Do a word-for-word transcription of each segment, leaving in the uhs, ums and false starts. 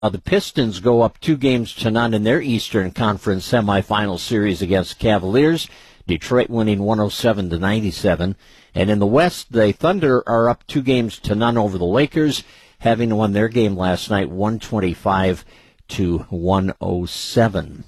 Uh, the Pistons go up two games to none in their Eastern Conference semifinal series against Cavaliers. Detroit winning one oh seven to ninety-seven. And in the West, the Thunder are up two games to none over the Lakers, having won their game last night one twenty-five to one oh seven.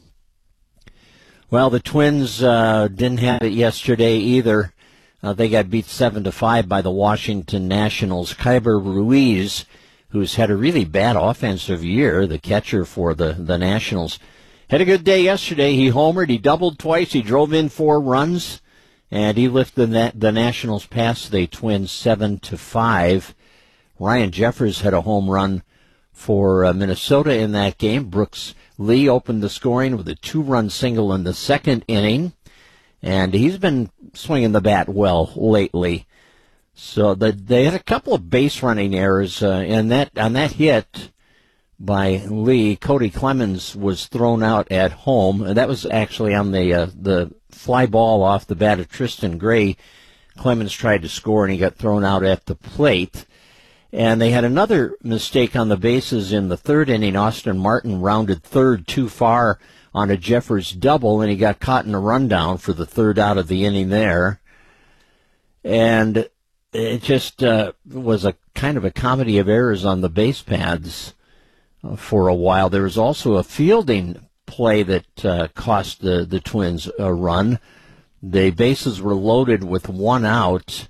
Well, the Twins uh, didn't have it yesterday either. Uh, they got beat seven to five by the Washington Nationals. Kyber Ruiz, who's had a really bad offensive year, the catcher for the, the Nationals, had a good day yesterday. He homered, he doubled twice, he drove in four runs, and he lifted the, the Nationals past the Twins seven to five. Ryan Jeffers had a home run for uh, Minnesota in that game. Brooks Lee opened the scoring with a two-run single in the second inning, and he's been swinging the bat well lately. So the, they had a couple of base running errors, uh, and that on that hit by Lee, Cody Clemens was thrown out at home. That was actually on the uh, the fly ball off the bat of Tristan Gray. Clemens tried to score, and he got thrown out at the plate. And they had another mistake on the bases in the third inning. Austin Martin rounded third too far on a Jeffers double, and he got caught in a rundown for the third out of the inning there. And it just uh, was a kind of a comedy of errors on the base paths uh, for a while. There was also a fielding play that uh, cost the, the Twins a run. The bases were loaded with one out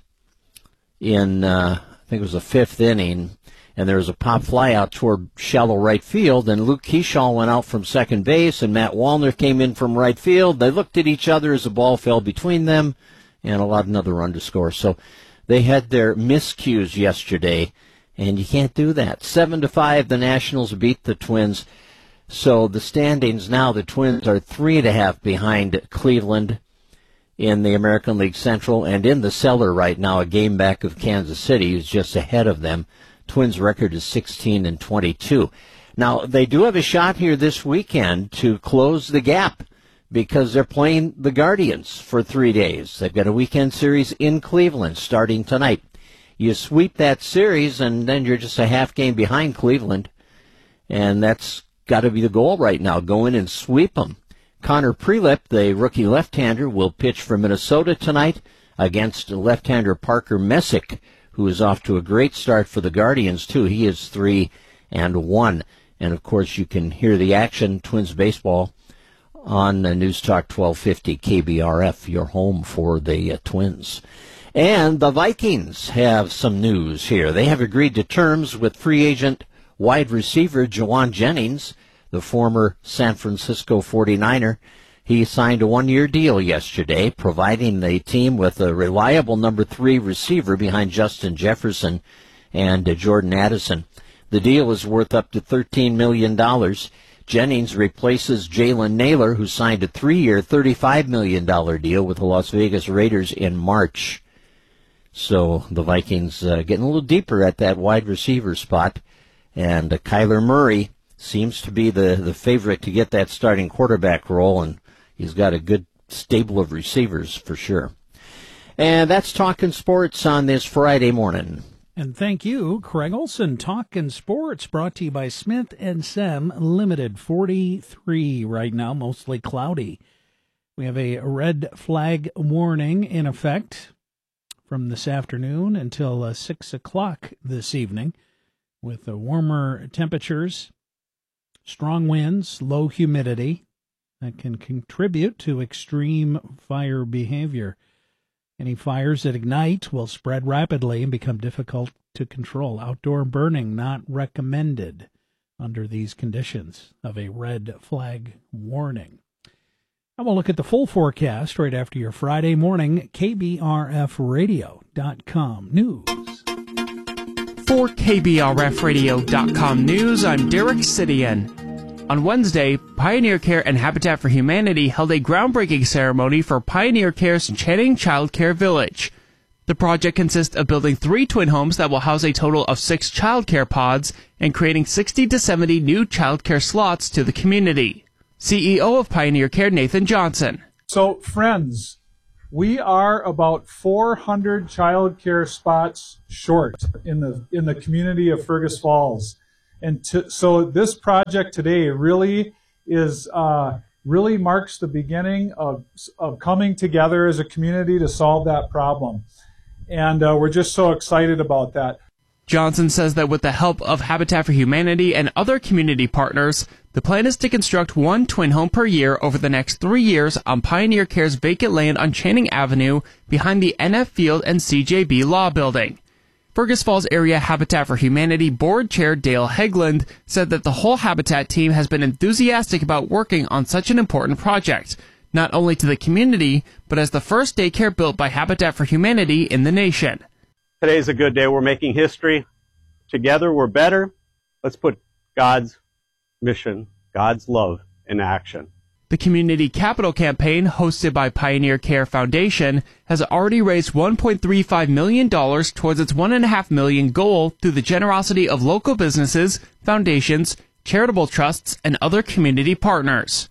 in, uh, I think it was the fifth inning, and there was a pop fly out toward shallow right field, and Luke Keyshaw went out from second base, and Matt Wallner came in from right field. They looked at each other as the ball fell between them, and allowed another run to score. So they had their miscues yesterday, and you can't do that. Seven to five, the Nationals beat the Twins. So the standings now, the Twins are three and a half behind Cleveland in the American League Central, and in the cellar right now, a game back of Kansas City, who's just ahead of them. Twins' record is sixteen and twenty-two. Now, they do have a shot here this weekend to close the gap because they're playing the Guardians for three days. They've got a weekend series in Cleveland starting tonight. You sweep that series, and then you're just a half game behind Cleveland, and that's got to be the goal right now, go in and sweep them. Connor Prelip, the rookie left-hander, will pitch for Minnesota tonight against left-hander Parker Messick, who is off to a great start for the Guardians, too. He is three and one. And, of course, you can hear the action, Twins baseball, on uh, News Talk twelve fifty K B R F, your home for the uh, Twins. And the Vikings have some news here. They have agreed to terms with free agent wide receiver Jawan Jennings, the former San Francisco forty-niner. He signed a one-year deal yesterday, providing the team with a reliable number three receiver behind Justin Jefferson and uh, Jordan Addison. The deal is worth up to thirteen million dollars. Jennings replaces Jalen Naylor, who signed a three-year, thirty-five million dollars deal with the Las Vegas Raiders in March. So the Vikings uh, getting a little deeper at that wide receiver spot. And uh, Kyler Murray seems to be the, the favorite to get that starting quarterback role, and he's got a good stable of receivers for sure. And that's Talkin' Sports on this Friday morning. And thank you, Craig Olson. Talkin' Sports brought to you by Smith and Sem Limited. forty-three right now, mostly cloudy. We have a red flag warning in effect from this afternoon until uh, six o'clock this evening, with the warmer temperatures, strong winds, low humidity that can contribute to extreme fire behavior. Any fires that ignite will spread rapidly and become difficult to control. Outdoor burning not recommended under these conditions of a red flag warning. And we'll look at the full forecast right after your Friday morning K B R F radio dot com news. For K B R F radio dot com news, I'm Derek Sidian. On Wednesday, Pioneer Care and Habitat for Humanity held a groundbreaking ceremony for Pioneer Care's Channing Child Care Village. The project consists of building three twin homes that will house a total of six child care pods and creating sixty to seventy new child care slots to the community. C E O of Pioneer Care, Nathan Johnson. So, friends, we are about four hundred child care spots short in the in the community of Fergus Falls. And to, so this project today really is uh, really marks the beginning of, of coming together as a community to solve that problem. And uh, we're just so excited about that. Johnson says that with the help of Habitat for Humanity and other community partners, the plan is to construct one twin home per year over the next three years on Pioneer Care's vacant land on Channing Avenue behind the N F Field and C J B Law Building. Fergus Falls Area Habitat for Humanity Board Chair Dale Hegland said that the whole Habitat team has been enthusiastic about working on such an important project, not only to the community, but as the first daycare built by Habitat for Humanity in the nation. Today's a good day. We're making history. Together we're better. Let's put God's mission, God's love in action. The Community Capital Campaign, hosted by Pioneer Care Foundation, has already raised one point three five million dollars towards its one point five million dollars goal through the generosity of local businesses, foundations, charitable trusts, and other community partners.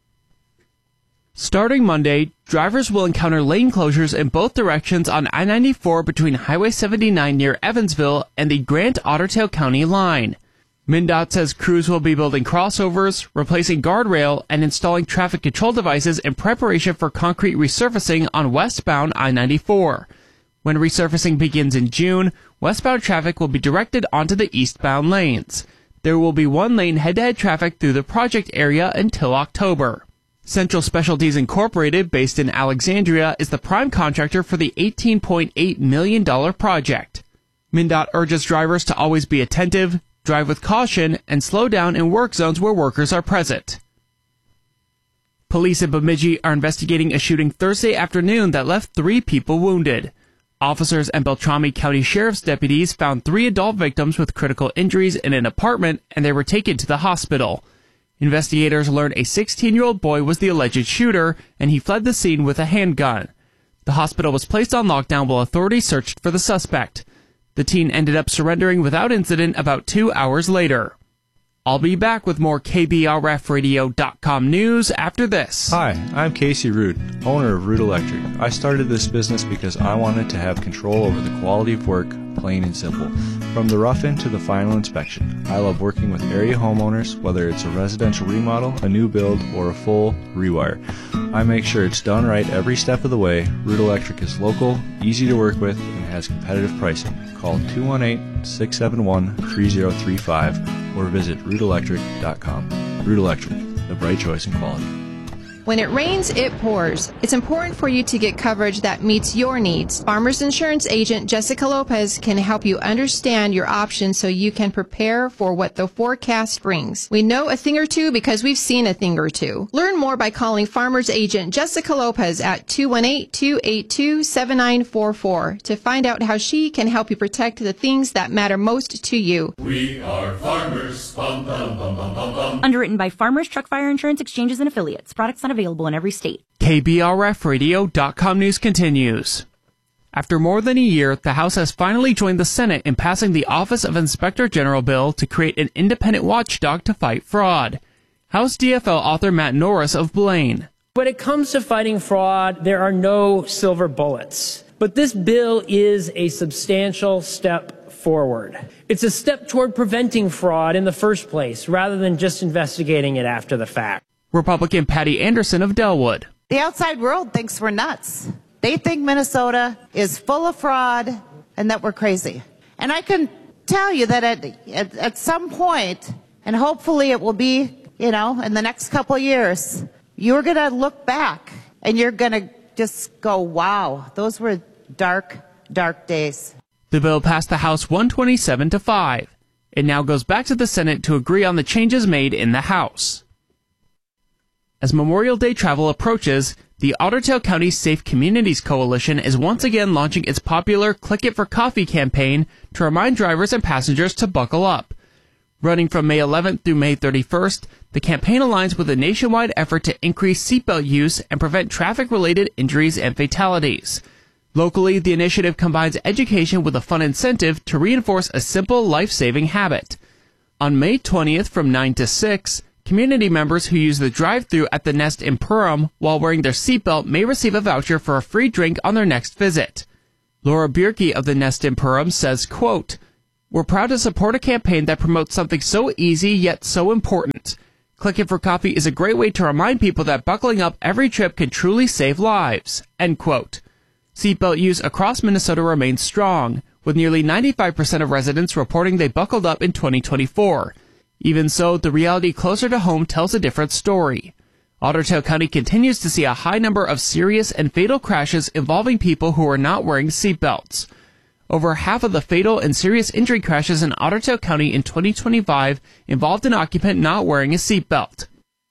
Starting Monday, drivers will encounter lane closures in both directions on I ninety-four between Highway seventy-nine near Evansville and the Grant-Ottertail County line. MnDOT says crews will be building crossovers, replacing guardrail, and installing traffic control devices in preparation for concrete resurfacing on westbound I ninety-four. When resurfacing begins in June, westbound traffic will be directed onto the eastbound lanes. There will be one lane head-to-head traffic through the project area until October. Central Specialties Incorporated, based in Alexandria, is the prime contractor for the eighteen point eight million dollars project. MnDOT urges drivers to always be attentive, drive with caution, and slow down in work zones where workers are present. Police in Bemidji are investigating a shooting Thursday afternoon that left three people wounded. Officers and Beltrami County Sheriff's deputies found three adult victims with critical injuries in an apartment, and they were taken to the hospital. Investigators learned a sixteen-year-old boy was the alleged shooter, and he fled the scene with a handgun. The hospital was placed on lockdown while authorities searched for the suspect. The teen ended up surrendering without incident about two hours later. I'll be back with more K B R F radio dot com news after this. Hi, I'm Casey Root, owner of Root Electric. I started this business because I wanted to have control over the quality of work, plain and simple. From the rough-in to the final inspection. I love working with area homeowners, whether it's a residential remodel, a new build, or a full rewire. I make sure it's done right every step of the way. Root Electric is local, easy to work with, and has competitive pricing. Call two one eight, six seven one, three zero three five or visit root electric dot com. Root Electric, the bright choice in quality. When it rains, it pours. It's important for you to get coverage that meets your needs. Farmers Insurance agent Jessica Lopez can help you understand your options so you can prepare for what the forecast brings. We know a thing or two because we've seen a thing or two. Learn more by calling Farmers agent Jessica Lopez at two one eight, two eight two, seven nine four four to find out how she can help you protect the things that matter most to you. We are farmers. Bum, bum, bum, bum, bum, bum. Underwritten by Farmers Truck Fire Insurance Exchanges and Affiliates. Products not available in every state. K B R F radio dot com news continues. After more than a year, the House has finally joined the Senate in passing the Office of Inspector General bill to create an independent watchdog to fight fraud. House D F L author Matt Norris of Blaine. When it comes to fighting fraud, there are no silver bullets. But this bill is a substantial step forward. It's a step toward preventing fraud in the first place, rather than just investigating it after the fact. Republican Patty Anderson of Delwood. The outside world thinks we're nuts. They think Minnesota is full of fraud and that we're crazy. And I can tell you that at, at, at some point, and hopefully it will be, you know, in the next couple of years, you're going to look back and you're going to just go, wow, those were dark, dark days. The bill passed the House one twenty-seven to five. It now goes back to the Senate to agree on the changes made in the House. As Memorial Day travel approaches, the Ottertail County Safe Communities Coalition is once again launching its popular Click It for Coffee campaign to remind drivers and passengers to buckle up. Running from May eleventh through May thirty-first, the campaign aligns with a nationwide effort to increase seatbelt use and prevent traffic-related injuries and fatalities. Locally, the initiative combines education with a fun incentive to reinforce a simple life-saving habit. On May twentieth from nine to six, community members who use the drive-thru at the Nest in Perham while wearing their seatbelt may receive a voucher for a free drink on their next visit. Laura Bierke of the Nest in Perham says, quote, We're proud to support a campaign that promotes something so easy yet so important. Clicking for Coffee is a great way to remind people that buckling up every trip can truly save lives. End quote. Seatbelt use across Minnesota remains strong, with nearly ninety-five percent of residents reporting they buckled up in twenty twenty-four. Even so, the reality closer to home tells a different story. Otter Tail County continues to see a high number of serious and fatal crashes involving people who are not wearing seatbelts. Over half of the fatal and serious injury crashes in Otter Tail County in twenty twenty-five involved an occupant not wearing a seatbelt.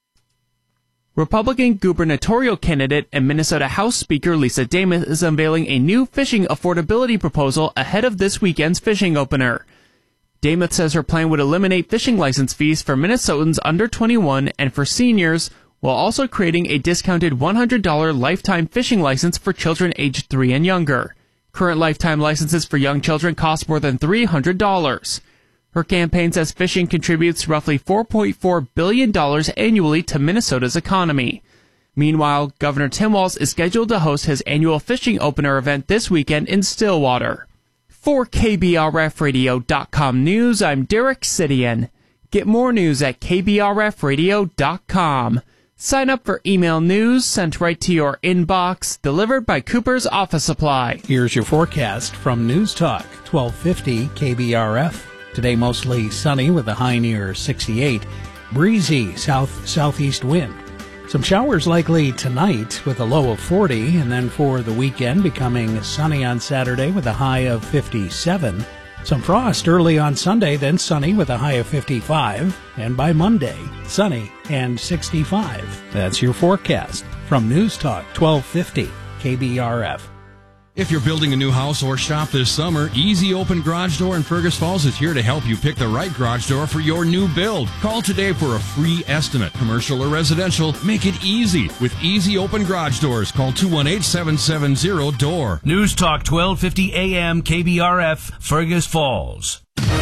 Republican gubernatorial candidate and Minnesota House Speaker Lisa Demuth is unveiling a new fishing affordability proposal ahead of this weekend's fishing opener. Demuth says her plan would eliminate fishing license fees for Minnesotans under twenty-one and for seniors, while also creating a discounted one hundred dollars lifetime fishing license for children aged three and younger. Current lifetime licenses for young children cost more than three hundred dollars. Her campaign says fishing contributes roughly four point four billion dollars annually to Minnesota's economy. Meanwhile, Governor Tim Walz is scheduled to host his annual fishing opener event this weekend in Stillwater. For K B R F radio dot com News, I'm Derek Sidian. Get more news at K B R F radio dot com. Sign up for email news sent right to your inbox, delivered by Cooper's Office Supply. Here's your forecast from News Talk, twelve fifty K B R F. Today mostly sunny with a high near sixty-eight. Breezy south-southeast wind. Some showers likely tonight with a low of forty, and then for the weekend becoming sunny on Saturday with a high of fifty-seven. Some frost early on Sunday, then sunny with a high of fifty-five, and by Monday, sunny and sixty-five. That's your forecast from News Talk twelve fifty K B R F. If you're building a new house or shop this summer, Easy Open Garage Door in Fergus Falls is here to help you pick the right garage door for your new build. Call today for a free estimate. Commercial or residential, make it easy with Easy Open Garage Doors. Call two one eight, seven seven zero, D O O R. News Talk twelve fifty A M K B R F, Fergus Falls.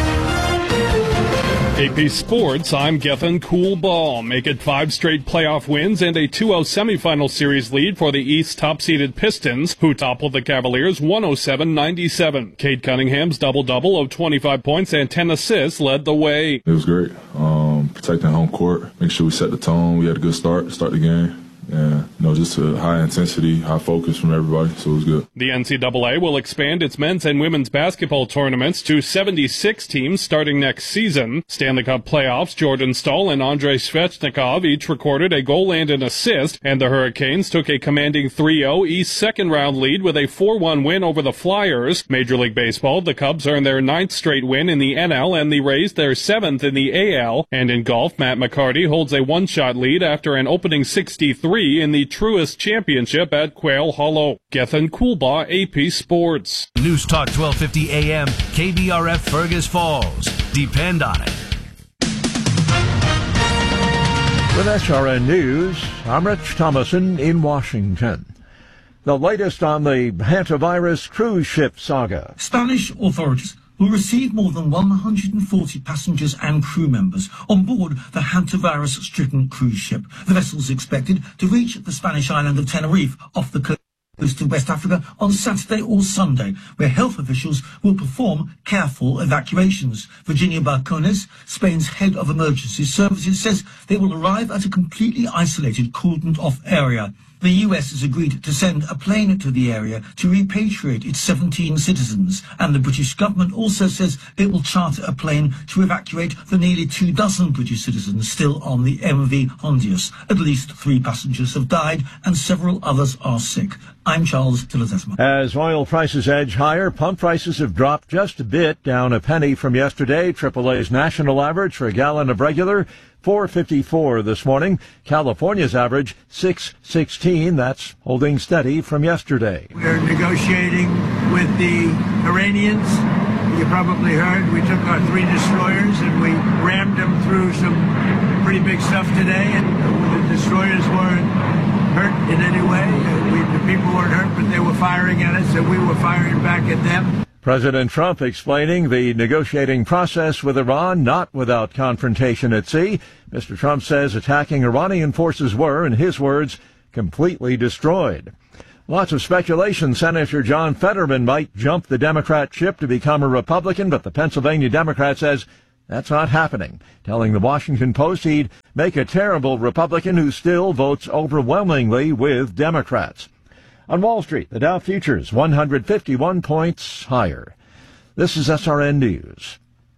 A P Sports, I'm Gethin Coolball. Make it five straight playoff wins and a two oh semifinal series lead for the East top-seeded Pistons, who toppled the Cavaliers one oh seven ninety-seven. Cade Cunningham's double-double of twenty-five points and ten assists led the way. It was great. Um, protecting home court, make sure we set the tone. We had a good start, start the game. Yeah, you know, just a high intensity, high focus from everybody, so it was good. The N C double A will expand its men's and women's basketball tournaments to seventy-six teams starting next season. Stanley Cup playoffs, Jordan Stahl and Andrei Svechnikov each recorded a goal and an assist, and the Hurricanes took a commanding three oh East second-round lead with a four one win over the Flyers. Major League Baseball, the Cubs earned their ninth straight win in the N L, and the Rays their seventh in the A L. And in golf, Matt McCarty holds a one-shot lead after an opening sixty-three in the Truist Championship at Quail Hollow. Gethin Coolbaugh, A P Sports. News Talk twelve fifty A M, K B R F Fergus Falls. Depend on it. With S R N News, I'm Rich Thomason in Washington. The latest on the hantavirus cruise ship saga. Spanish authorities will receive more than one hundred forty passengers and crew members on board the hantavirus-stricken cruise ship. The vessel is expected to reach the Spanish island of Tenerife off the coast of West Africa on Saturday or Sunday, where health officials will perform careful evacuations. Virginia Barcones, Spain's head of emergency services, says they will arrive at a completely isolated, cordoned-off area. The U S has agreed to send a plane to the area to repatriate its seventeen citizens, and the British government also says it will charter a plane to evacuate the nearly two dozen British citizens still on the M V Hondius. At least three passengers have died and several others are sick. I'm Charles Tillertesma. As oil prices edge higher, pump prices have dropped just a bit, down a penny from yesterday. triple A's national average for a gallon of regular, four fifty-four this morning. California's average, six sixteen. That's holding steady from yesterday. We're negotiating with the Iranians. You probably heard we took our three destroyers and we rammed them through some pretty big stuff today, and the destroyers weren't hurt in any way. We, the people weren't hurt, but they were firing at us and we were firing back at them. President Trump explaining the negotiating process with Iran, not without confrontation at sea. Mister Trump says attacking Iranian forces were, in his words, completely destroyed. Lots of speculation. Senator John Fetterman might jump the Democrat ship to become a Republican, but the Pennsylvania Democrat says that's not happening, telling the Washington Post he'd make a terrible Republican who still votes overwhelmingly with Democrats. On Wall Street, the Dow futures one hundred fifty-one points higher. This is S R N News.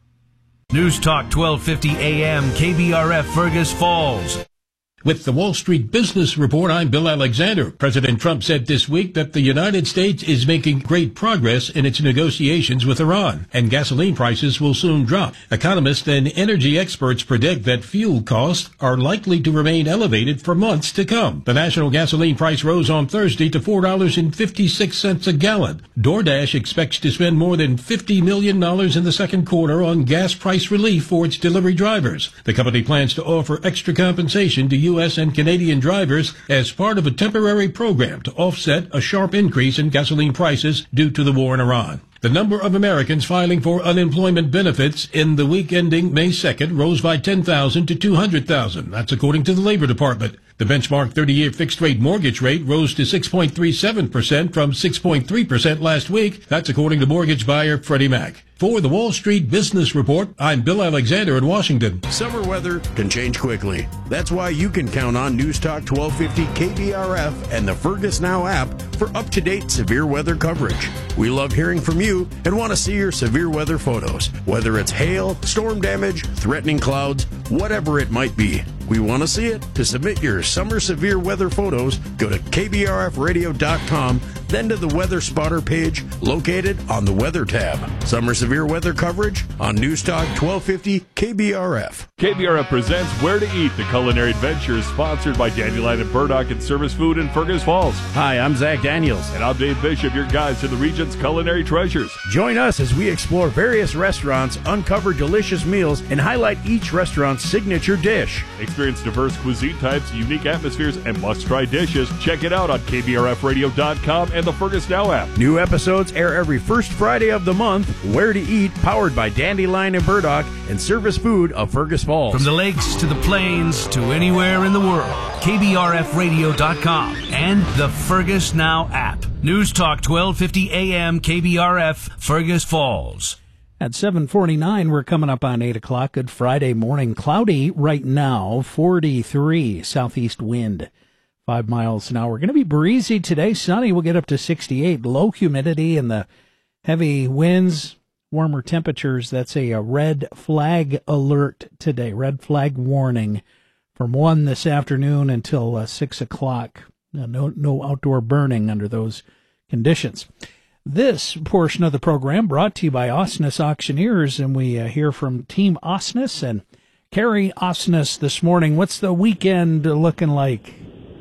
News Talk twelve fifty A M K B R F Fergus Falls. With the Wall Street Business Report, I'm Bill Alexander. President Trump said this week that the United States is making great progress in its negotiations with Iran, and gasoline prices will soon drop. Economists and energy experts predict that fuel costs are likely to remain elevated for months to come. The national gasoline price rose on Thursday to four dollars and fifty-six cents a gallon. DoorDash expects to spend more than fifty million dollars in the second quarter on gas price relief for its delivery drivers. The company plans to offer extra compensation to U S and Canadian drivers as part of a temporary program to offset a sharp increase in gasoline prices due to the war in Iran. The number of Americans filing for unemployment benefits in the week ending May second rose by ten thousand to two hundred thousand. That's according to the Labor Department. The benchmark thirty-year fixed-rate mortgage rate rose to six point three seven percent from six point three percent last week. That's according to mortgage buyer Freddie Mac. For the Wall Street Business Report, I'm Bill Alexander in Washington. Summer weather can change quickly. That's why you can count on News Talk twelve fifty K B R F and the Fergus Now app for up-to-date severe weather coverage. We love hearing from you and want to see your severe weather photos, whether it's hail, storm damage, threatening clouds, whatever it might be. We want to see it. To submit your summer severe weather photos, go to K B R F radio dot com, then to the Weather Spotter page located on the Weather tab. Summer severe weather coverage on News Talk twelve fifty K B R F. K B R F presents Where to Eat, the culinary adventure, sponsored by Dandelion and Burdock and Service Food in Fergus Falls. Hi, I'm Zach Daniels. And I'm Dave Bishop, your guides to the region's culinary treasures. Join us as we explore various restaurants, uncover delicious meals, and highlight each restaurant's signature dish. Experience diverse cuisine types, unique atmospheres, and must-try dishes. Check it out on K B R F radio dot com and the Fergus Now app. New episodes air every first Friday of the month. Where to Eat, powered by Dandelion and Burdock and Service Food of Fergus Falls. From the lakes to the plains to anywhere in the world, K B R F radio dot com and the Fergus Now app. News Talk twelve fifty A M K B R F Fergus Falls. At seven forty-nine, we're coming up on eight o'clock. Good Friday morning. Cloudy right now, forty-three southeast wind, five miles an hour. Going to be breezy today. Sunny. We'll get up to sixty-eight. Low humidity and the heavy winds, warmer temperatures. That's a, a red flag alert today. Red flag warning from one this afternoon until uh, six o'clock. Uh, no, no outdoor burning under those conditions. This portion of the program brought to you by Osnes Auctioneers, and we uh, hear from Team Osnes and Carrie Osnes this morning. What's the weekend looking like?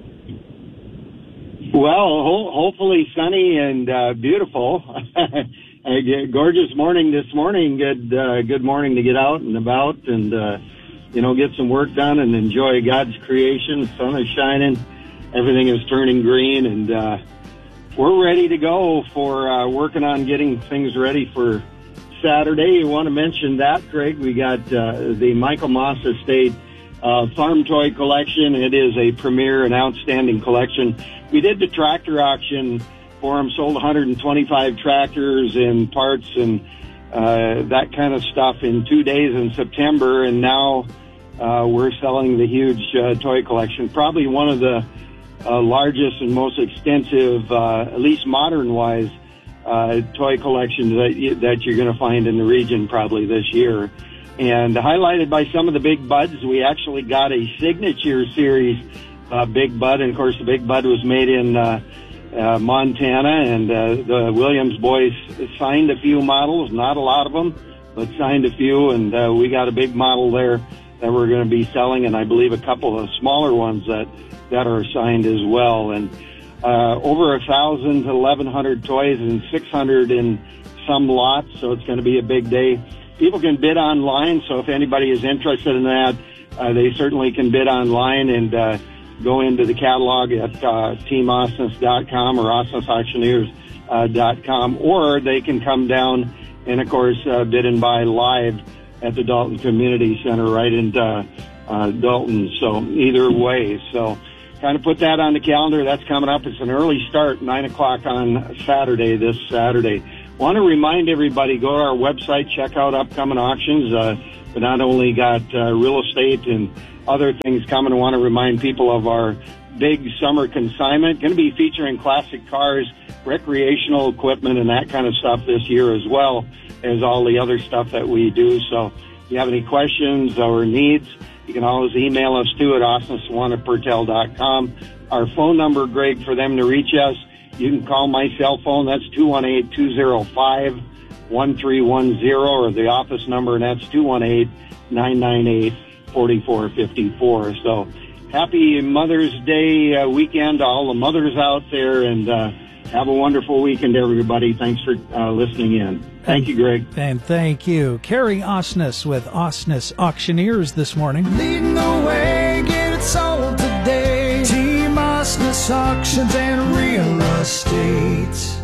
Well, ho- hopefully sunny and uh, beautiful. A gorgeous morning this morning. Good, uh, good morning to get out and about and uh, you know get some work done and enjoy God's creation. The sun is shining, everything is turning green, and uh, we're ready to go for uh, working on getting things ready for Saturday. You want to mention that, Craig? We got uh, the Michael Moss Estate uh, Farm Toy Collection. It is a premier and outstanding collection. We did the tractor auction for them, sold one hundred twenty-five tractors and parts and uh, that kind of stuff in two days in September, and now uh, we're selling the huge uh, toy collection. Probably one of the Uh, largest and most extensive, uh, at least modern-wise, uh, toy collections that, you, that you're going to find in the region probably this year. And highlighted by some of the Big Buds, we actually got a signature series uh, Big Bud. And, of course, the Big Bud was made in uh, uh, Montana, and uh, the Williams boys signed a few models, not a lot of them, but signed a few. And uh, we got a big model there that we're going to be selling, and I believe a couple of smaller ones that that are assigned as well. And uh, over a thousand to eleven hundred toys and six hundred in some lots, so it's going to be a big day. People can bid online, so if anybody is interested in that, uh, they certainly can bid online and uh, go into the catalog at uh, team osnes dot com or osnes auctioneers dot com, or they can come down and, of course, uh, bid and buy live at the Dalton Community Center right in uh, uh, Dalton. So either way, so kind of put that on the calendar. That's coming up. It's an early start, nine o'clock on Saturday, this Saturday. Want to remind everybody, go to our website, check out upcoming auctions. Uh, we not only got uh, real estate and other things coming. I want to remind people of our big summer consignment. Going to be featuring classic cars, recreational equipment, and that kind of stuff this year, as well as all the other stuff that we do. So if you have any questions or needs, you can always email us too at austin swan at pertel dot com. Our phone number, Greg, for them to reach us, you can call my cell phone. That's two one eight, two zero five, one three one zero, or the office number, and that's two one eight, nine nine eight, four four five four. So happy Mother's Day uh, weekend to all the mothers out there, and uh, have a wonderful weekend, everybody. Thanks for uh, listening in. Thank you, Greg. And thank you. Carrie Osnes with Osnes Auctioneers this morning. Leading the way, get it sold today. Team Osnes Auctions and Real Estate.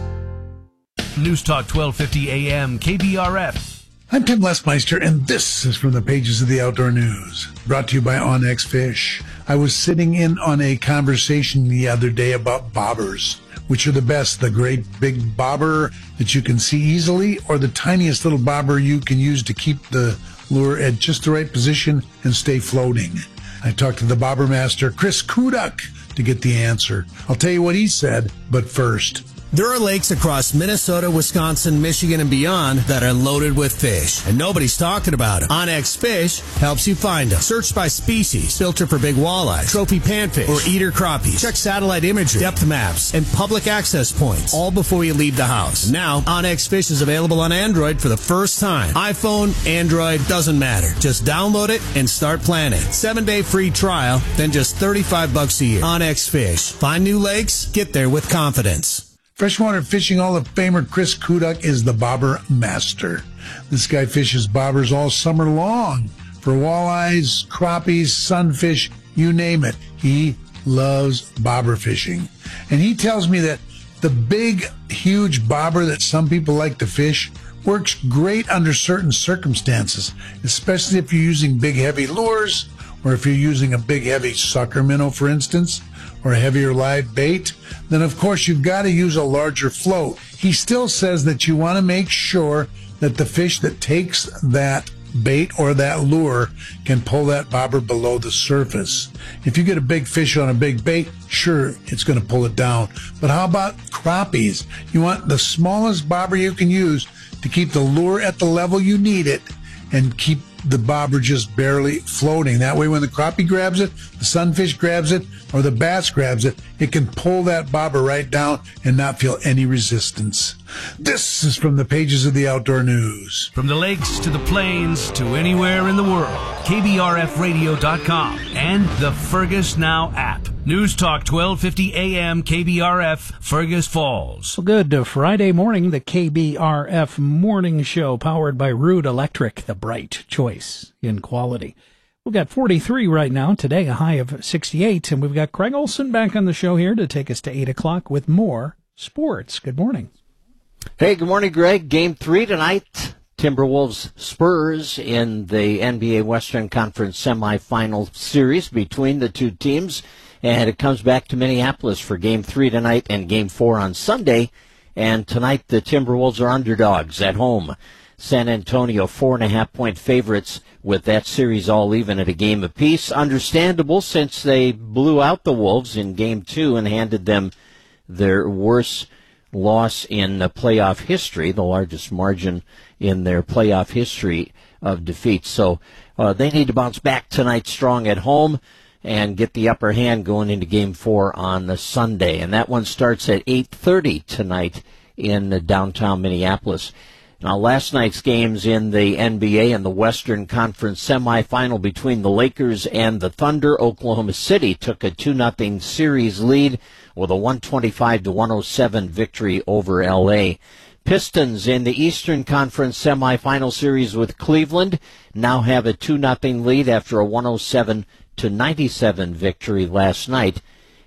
News Talk twelve fifty A M K B R F. I'm Tim Lesmeister, and this is from the pages of the Outdoor News, brought to you by Onyx Fish. I was sitting in on a conversation the other day about bobbers. Which are the best, the great big bobber that you can see easily, or the tiniest little bobber you can use to keep the lure at just the right position and stay floating? I talked to the bobber master, Chris Kuduk, to get the answer. I'll tell you what he said, but first. There are lakes across Minnesota, Wisconsin, Michigan, and beyond that are loaded with fish, and nobody's talking about them. Onyx Fish helps you find them. Search by species, filter for big walleyes, trophy panfish, or eater crappies. Check satellite imagery, depth maps, and public access points, all before you leave the house. And now, Onyx Fish is available on Android for the first time. iPhone, Android, doesn't matter. Just download it and start planning. Seven-day free trial, then just thirty-five bucks a year. Onyx Fish. Find new lakes, get there with confidence. Freshwater Fishing Hall of Famer Chris Kuduk is the bobber master. This guy fishes bobbers all summer long for walleyes, crappies, sunfish, you name it. He loves bobber fishing. And he tells me that the big, huge bobber that some people like to fish works great under certain circumstances, especially if you're using big, heavy lures, or if you're using a big, heavy sucker minnow, for instance, or a heavier live bait, then of course you've got to use a larger float. He still says that you want to make sure that the fish that takes that bait or that lure can pull that bobber below the surface. If you get a big fish on a big bait, sure, it's going to pull it down. But how about crappies? You want the smallest bobber you can use to keep the lure at the level you need it and keep the bobber just barely floating. That way when the crappie grabs it, the sunfish grabs it, or the bass grabs it, it can pull that bobber right down and not feel any resistance. This is from the pages of the Outdoor News. From the lakes to the plains to anywhere in the world, K B R F radio dot com and the Fergus Now app. News Talk twelve fifty A M K B R F, Fergus Falls. Well, good uh, Friday morning, the K B R F Morning Show, powered by Rude Electric, the bright choice in quality. We've got forty-three right now, today a high of sixty-eight, and we've got Craig Olson back on the show here to take us to eight o'clock with more sports. Good morning. Hey, good morning, Greg. Game three tonight. Timberwolves Spurs in the N B A Western Conference semifinal series between the two teams. And it comes back to Minneapolis for Game three tonight and Game four on Sunday. And tonight the Timberwolves are underdogs at home. San Antonio four and a half point favorites with that series all even at a game apiece. Understandable since they blew out the Wolves in Game two and handed them their worst loss in uh, playoff history, the largest margin in their playoff history of defeats. So uh, they need to bounce back tonight strong at home and get the upper hand going into Game four on the Sunday. And that one starts at eight thirty tonight in uh, downtown Minneapolis. Now, last night's games in the N B A and the Western Conference semifinal between the Lakers and the Thunder, Oklahoma City took a two nothing series lead with a one twenty-five to one oh seven victory over L A. Pistons in the Eastern Conference semifinal series with Cleveland now have a two nothing lead after a one oh seven to ninety-seven victory last night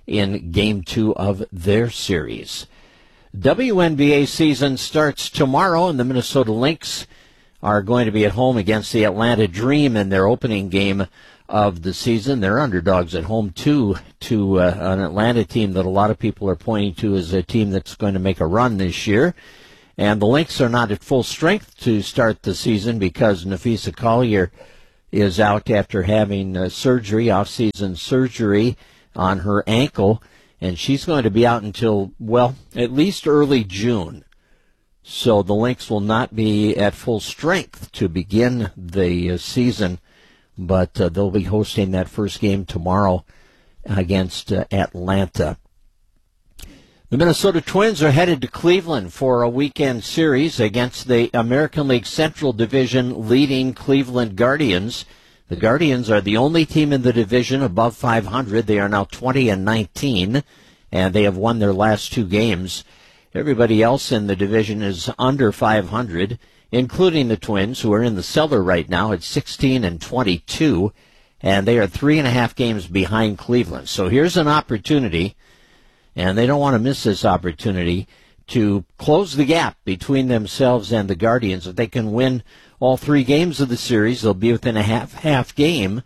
in Game two of their series. W N B A season starts tomorrow, and the Minnesota Lynx are going to be at home against the Atlanta Dream in their opening game of the season. They're underdogs at home, too, to uh, an Atlanta team that a lot of people are pointing to as a team that's going to make a run this year. And the Lynx are not at full strength to start the season because Napheesa Collier is out after having uh, surgery, off-season surgery on her ankle, and she's going to be out until, well, at least early June. So the Lynx will not be at full strength to begin the uh, season, but uh, they'll be hosting that first game tomorrow against uh, Atlanta. The Minnesota Twins are headed to Cleveland for a weekend series against the American League Central Division leading Cleveland Guardians. The Guardians are the only team in the division above five hundred. They are now twenty and nineteen, and they have won their last two games. Everybody else in the division is under five hundred, including the Twins, who are in the cellar right now at sixteen and twenty-two, and they are three and a half games behind Cleveland. So here's an opportunity, and they don't want to miss this opportunity, to close the gap between themselves and the Guardians. If they can win all three games of the series, they'll be within a half-half game,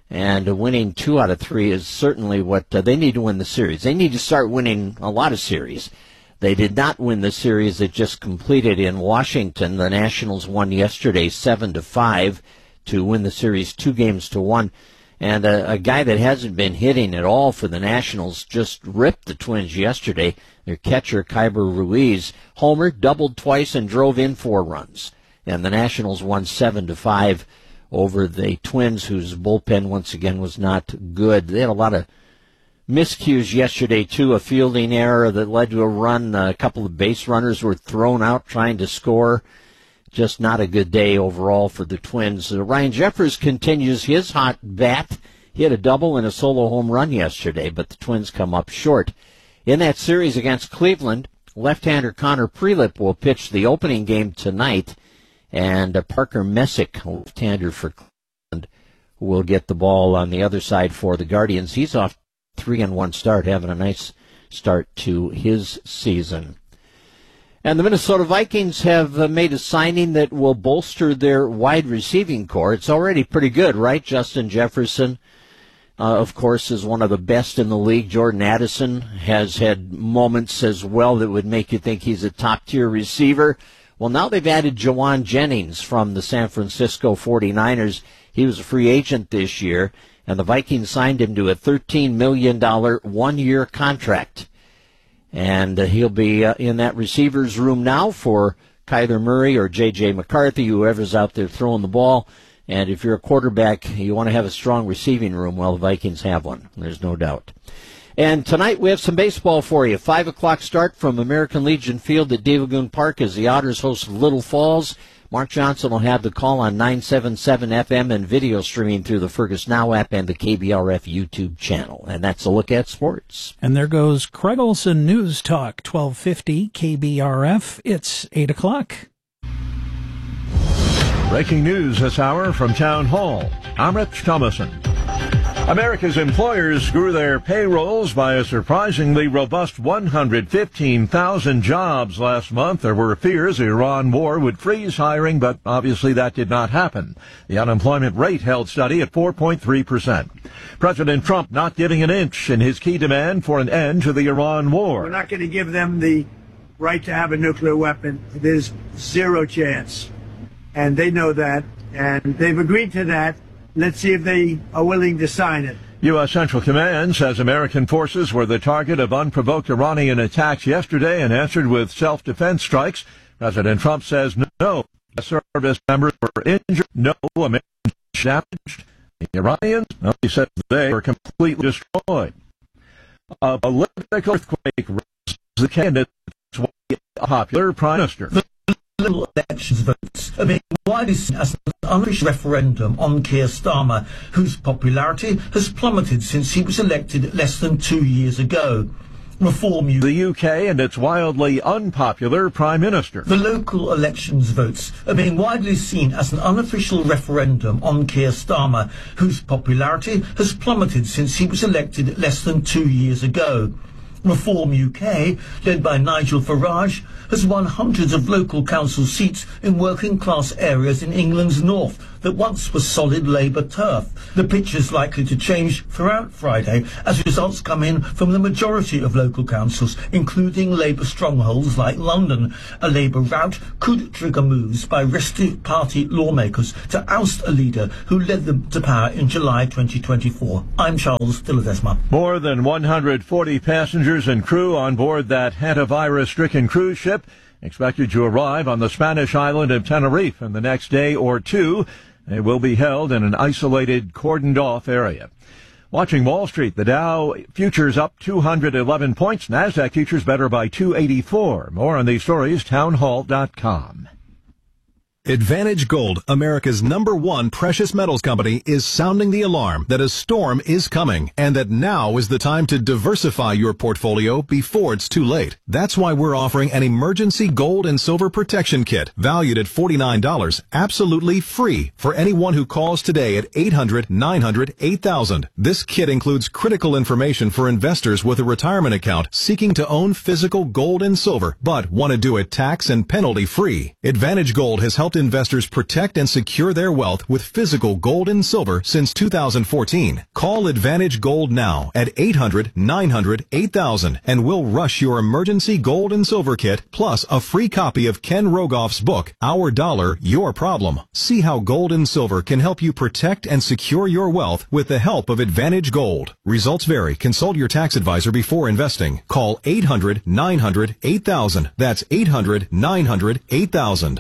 and winning two out of three is certainly what uh, they need to win the series. They need to start winning a lot of series. They did not win the series that just completed in Washington. The Nationals won yesterday seven to five to win the series two games to one. And a, a guy that hasn't been hitting at all for the Nationals just ripped the Twins yesterday. Their catcher, Kyber Ruiz, homered, doubled twice, and drove in four runs. And the Nationals won seven to five over the Twins, whose bullpen once again was not good. They had a lot of miscues yesterday, too. A fielding error that led to a run. A couple of base runners were thrown out trying to score. Just not a good day overall for the Twins. Uh, Ryan Jeffers continues his hot bat. He had a double and a solo home run yesterday, but the Twins come up short. In that series against Cleveland, left-hander Connor Prelip will pitch the opening game tonight, and uh, Parker Messick, left-hander for Cleveland, will get the ball on the other side for the Guardians. He's off three and one start, having a nice start to his season. And the Minnesota Vikings have uh, made a signing that will bolster their wide receiving core. It's already pretty good, right? Justin Jefferson, uh, of course, is one of the best in the league. Jordan Addison has had moments as well that would make you think he's a top-tier receiver. Well, now they've added Jawan Jennings from the San Francisco forty-niners. He was a free agent this year, and the Vikings signed him to a thirteen million dollars one-year contract. And uh, he'll be uh, in that receivers room now for Kyler Murray or J J McCarthy, whoever's out there throwing the ball. And if you're a quarterback, you want to have a strong receiving room. Well, the Vikings have one. There's no doubt. And tonight we have some baseball for you. Five o'clock start from American Legion Field at Daivagoon Park as the Otters host Little Falls. Mark Johnson will have the call on nine seventy-seven F M and video streaming through the Fergus Now app and the K B R F YouTube channel. And that's a look at sports. And there goes Craig Olson News Talk, twelve fifty K B R F. It's eight o'clock. Breaking news this hour from Town Hall. I'm Rich Thomason. America's employers grew their payrolls by a surprisingly robust one hundred fifteen thousand jobs last month. There were fears the Iran war would freeze hiring, but obviously that did not happen. The unemployment rate held steady at four point three percent. President Trump not giving an inch in his key demand for an end to the Iran war. We're not going to give them the right to have a nuclear weapon. There's zero chance. And they know that, and they've agreed to that. Let's see if they are willing to sign it. U S. Central Command says American forces were the target of unprovoked Iranian attacks yesterday and answered with self-defense strikes. President Trump says no service members were injured, no Americans damaged. The Iranians, well, he said they were completely destroyed. A political earthquake raises the candidate's popular prime minister. Little elections votes are being widely seen as an unofficial referendum on Keir Starmer, whose popularity has plummeted since he was elected less than two years ago. Reform U- the U K and its wildly unpopular Prime Minister. The local elections votes are being widely seen as an unofficial referendum on Keir Starmer, whose popularity has plummeted since he was elected less than two years ago. Reform U K, led by Nigel Farage, has won hundreds of local council seats in working-class areas in England's north that once was solid Labour turf. The picture is likely to change throughout Friday as results come in from the majority of local councils, including Labour strongholds like London. A Labour rout could trigger moves by restive party lawmakers to oust a leader who led them to power in July twenty twenty-four. I'm Charles Dilladesma. More than one hundred forty passengers and crew on board that hantavirus-stricken cruise ship expected to arrive on the Spanish island of Tenerife in the next day or two. They will be held in an isolated, cordoned-off area. Watching Wall Street, the Dow futures up two hundred eleven points. NASDAQ futures better by two eighty-four. More on these stories, townhall dot com. Advantage Gold, America's number one precious metals company, is sounding the alarm that a storm is coming and that now is the time to diversify your portfolio before it's too late. That's why we're offering an emergency gold and silver protection kit valued at forty-nine dollars, absolutely free for anyone who calls today at eight hundred, nine hundred, eight thousand. This kit includes critical information for investors with a retirement account seeking to own physical gold and silver but want to do it tax and penalty free. Advantage Gold has helped investors protect and secure their wealth with physical gold and silver since two thousand fourteen. Call Advantage Gold now at eight hundred, nine hundred, eight thousand and we'll rush your emergency gold and silver kit plus a free copy of Ken Rogoff's book, Our Dollar, Your Problem. See how gold and silver can help you protect and secure your wealth with the help of Advantage Gold. Results vary. Consult your tax advisor before investing. Call eight hundred, nine hundred, eight thousand. That's eight hundred, nine hundred, eight thousand.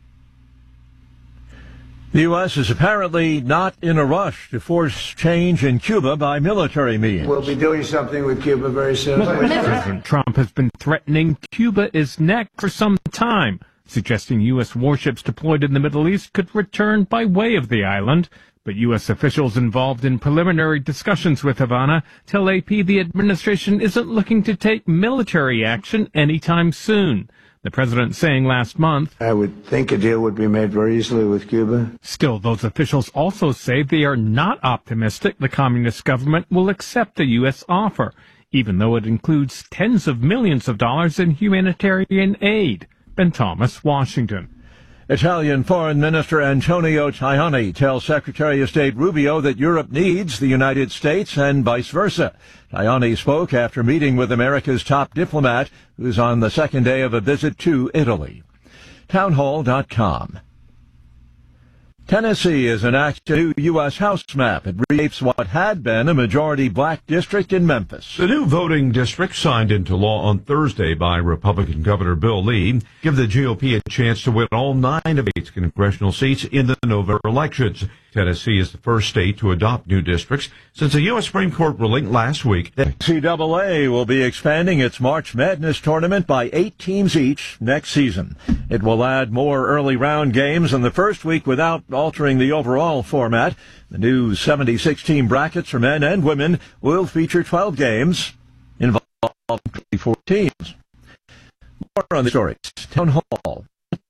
The U S is apparently not in a rush to force change in Cuba by military means. We'll be doing something with Cuba very soon. President Trump has been threatening Cuba is next for some time, suggesting U S warships deployed in the Middle East could return by way of the island. But U S officials involved in preliminary discussions with Havana tell A P the administration isn't looking to take military action anytime soon. The president saying last month, I would think a deal would be made very easily with Cuba. Still, those officials also say they are not optimistic the communist government will accept the U S offer, even though it includes tens of millions of dollars in humanitarian aid. Ben Thomas, Washington. Italian Foreign Minister Antonio Tajani tells Secretary of State Rubio that Europe needs the United States and vice versa. Tajani spoke after meeting with America's top diplomat, who's on the second day of a visit to Italy. townhall dot com. Tennessee is enacting a new U S House map. It reshapes what had been a majority black district in Memphis. The new voting district, signed into law on Thursday by Republican Governor Bill Lee, give the G O P a chance to win all nine of eight congressional seats in the November elections. Tennessee is the first state to adopt new districts since a U S Supreme Court ruling last week. The N C double A will be expanding its March Madness tournament by eight teams each next season. It will add more early round games in the first week without altering the overall format. The new seventy-six team brackets for men and women will feature twelve games involving twenty-four teams. More on the stories. Town Hall.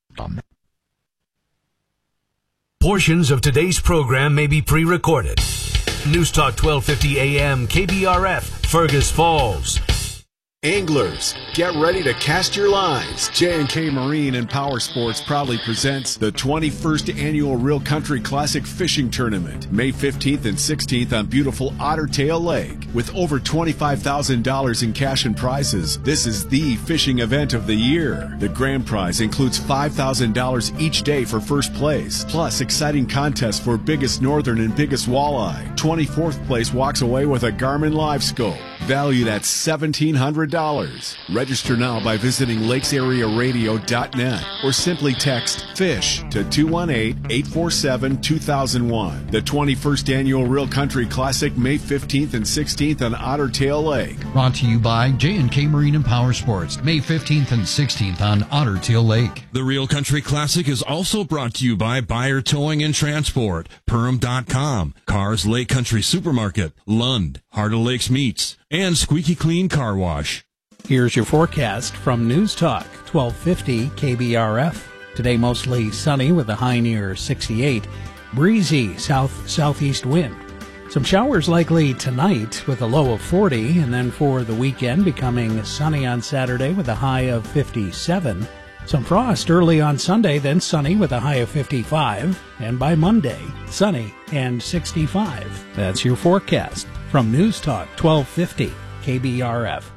Portions of today's program may be pre-recorded. News Talk twelve fifty A M K B R F, Fergus Falls. Anglers, get ready to cast your lines. J and K Marine and Power Sports proudly presents the twenty-first Annual Real Country Classic Fishing Tournament, May fifteenth and sixteenth on beautiful Otter Tail Lake. With over twenty-five thousand dollars in cash and prizes, this is the fishing event of the year. The grand prize includes five thousand dollars each day for first place, plus exciting contests for biggest northern and biggest walleye. twenty-fourth place walks away with a Garmin Live Scope, valued at seventeen hundred dollars. Register now by visiting lakes area radio dot net or simply text FISH to two one eight, eight four seven, two thousand one. The twenty-first Annual Real Country Classic, May fifteenth and sixteenth on Otter Tail Lake. Brought to you by J and K Marine and Power Sports, May fifteenth and sixteenth on Otter Tail Lake. The Real Country Classic is also brought to you by Buyer Towing and Transport, Perm dot com, Cars Lake Country Supermarket, Lund, Heart of Lakes Meats, and Squeaky Clean Car Wash. Here's your forecast from News Talk twelve fifty K B R F. Today mostly sunny with a high near sixty-eight. Breezy south-southeast wind. Some showers likely tonight with a low of forty, and then for the weekend becoming sunny on Saturday with a high of fifty-seven. Some frost early on Sunday, then sunny with a high of fifty-five, and by Monday, sunny and sixty-five. That's your forecast from News Talk twelve fifty K B R F.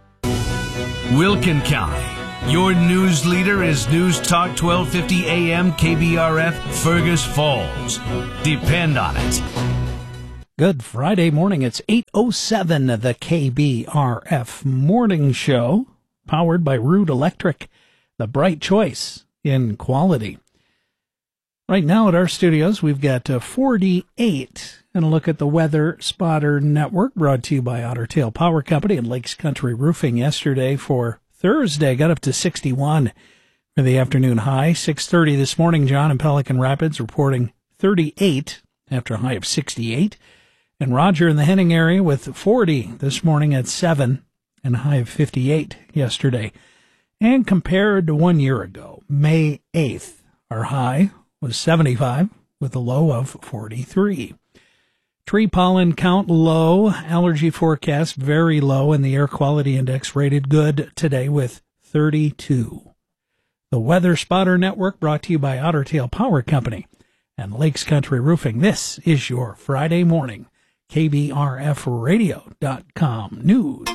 Wilkin County. Your news leader is News Talk twelve fifty A M K B R F Fergus Falls. Depend on it. Good Friday morning. It's eight oh seven, the K B R F Morning Show, powered by Root Electric, the bright choice in quality. Right now at our studios, we've got uh, forty-eight. And a look at the Weather Spotter Network, brought to you by Otter Tail Power Company and Lakes Country Roofing. Yesterday for Thursday, got up to sixty-one for the afternoon high. six thirty this morning, John in Pelican Rapids reporting thirty-eight after a high of sixty-eight. And Roger in the Henning area with forty this morning at seven and a high of fifty-eight yesterday. And compared to one year ago, May eighth, our high was seventy-five with a low of forty-three. Tree pollen count low, allergy forecast very low, and the air quality index rated good today with thirty-two. The Weather Spotter Network brought to you by Otter Tail Power Company and Lakes Country Roofing. This is your Friday morning K B R F radio dot com news.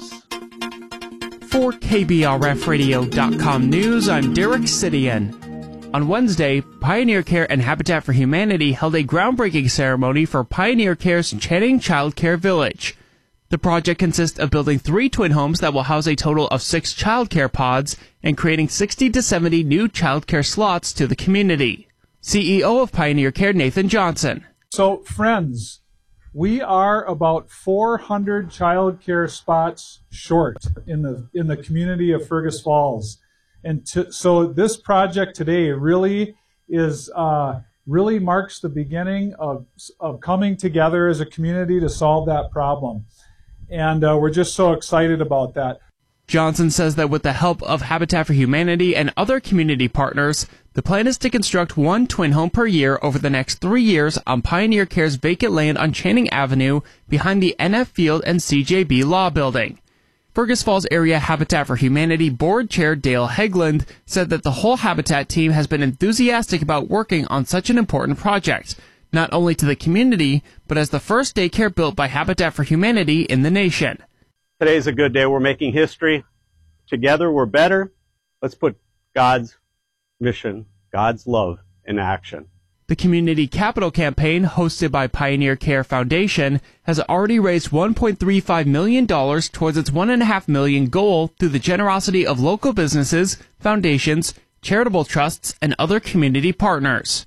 For K B R F radio dot com news, I'm Derek Sidian. On Wednesday, Pioneer Care and Habitat for Humanity held a groundbreaking ceremony for Pioneer Care's Channing Child Care Village. The project consists of building three twin homes that will house a total of six child care pods and creating sixty to seventy new child care slots to the community. C E O of Pioneer Care, Nathan Johnson. So, friends, we are about four hundred child care spots short in the in the community of Fergus Falls. And to, so this project today really is uh, really marks the beginning of of coming together as a community to solve that problem, and uh, we're just so excited about that. Johnson says that with the help of Habitat for Humanity and other community partners, the plan is to construct one twin home per year over the next three years on Pioneer Care's vacant land on Channing Avenue behind the N F Field and C J B Law Building. Fergus Falls Area Habitat for Humanity Board Chair Dale Hegland said that the whole Habitat team has been enthusiastic about working on such an important project, not only to the community, but as the first daycare built by Habitat for Humanity in the nation. Today's a good day. We're making history. Together we're better. Let's put God's mission, God's love, in action. The Community Capital Campaign, hosted by Pioneer Care Foundation, has already raised one point three five million dollars towards its one point five million dollars goal through the generosity of local businesses, foundations, charitable trusts, and other community partners.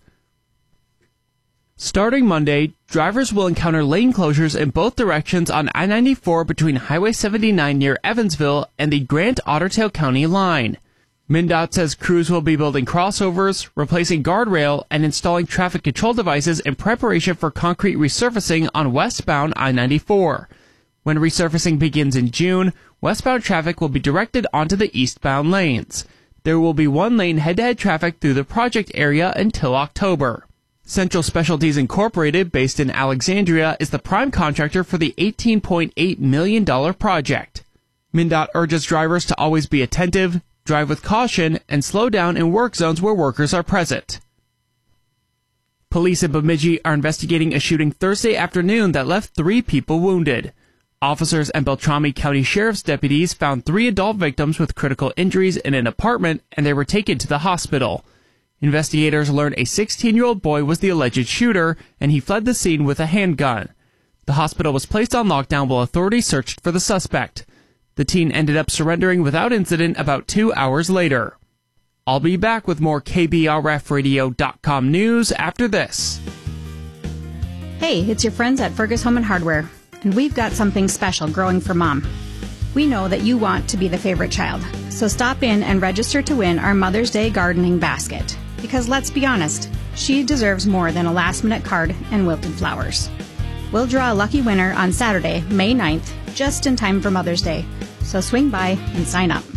Starting Monday, drivers will encounter lane closures in both directions on I ninety-four between Highway seventy-nine near Evansville and the Grant-Otter Tail County line. MnDOT says crews will be building crossovers, replacing guardrail, and installing traffic control devices in preparation for concrete resurfacing on westbound I ninety-four. When resurfacing begins in June, westbound traffic will be directed onto the eastbound lanes. There will be one lane head-to-head traffic through the project area until October. Central Specialties Incorporated, based in Alexandria, is the prime contractor for the eighteen point eight million dollars project. MnDOT urges drivers to always be attentive, drive with caution, and slow down in work zones where workers are present. Police in Bemidji are investigating a shooting Thursday afternoon that left three people wounded. Officers and Beltrami County Sheriff's deputies found three adult victims with critical injuries in an apartment, and they were taken to the hospital. Investigators learned a sixteen-year-old boy was the alleged shooter, and he fled the scene with a handgun. The hospital was placed on lockdown while authorities searched for the suspect. The teen ended up surrendering without incident about two hours later. I'll be back with more K B R F radio dot com news after this. Hey, it's your friends at Fergus Home and Hardware, and we've got something special growing for Mom. We know that you want to be the favorite child, so stop in and register to win our Mother's Day gardening basket. Because let's be honest, she deserves more than a last-minute card and wilted flowers. We'll draw a lucky winner on Saturday, May ninth, just in time for Mother's Day. So swing by and sign up.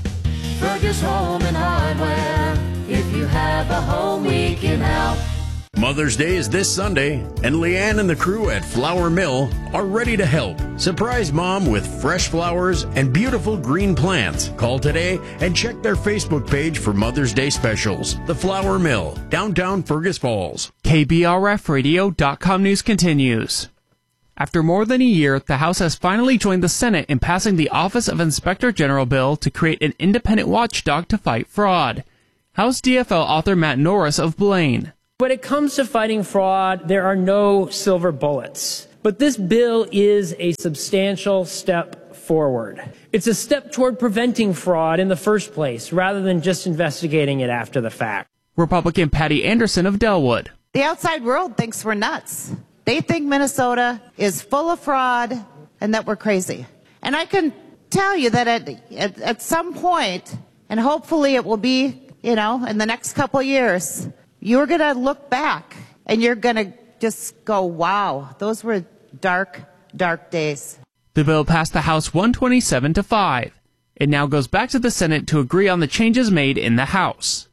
Fergus Home and Hardware. If you have a home we can help. Mother's Day is this Sunday, and Leanne and the crew at Flour Mill are ready to help. Surprise Mom with fresh flowers and beautiful green plants. Call today and check their Facebook page for Mother's Day specials. The Flour Mill, downtown Fergus Falls. K B R F radio dot com news continues. After more than a year, the House has finally joined the Senate in passing the Office of Inspector General bill to create an independent watchdog to fight fraud. House D F L author Matt Norris of Blaine. When it comes to fighting fraud, there are no silver bullets. But this bill is a substantial step forward. It's a step toward preventing fraud in the first place, rather than just investigating it after the fact. Republican Patty Anderson of Delwood. The outside world thinks we're nuts. They think Minnesota is full of fraud and that we're crazy. And I can tell you that at, at, at some point, and hopefully it will be, you know, in the next couple of years, you're going to look back and you're going to just go, wow, those were dark, dark days. The bill passed the House one twenty-seven to five. It now goes back to the Senate to agree on the changes made in the House.